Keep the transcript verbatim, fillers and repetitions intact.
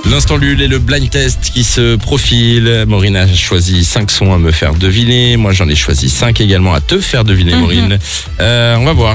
L'instant Lul et le blind test qui se profile. Maureen a choisi cinq sons à me faire deviner. Moi, j'en ai choisi cinq également à te faire deviner, Maureen. Euh, on va voir.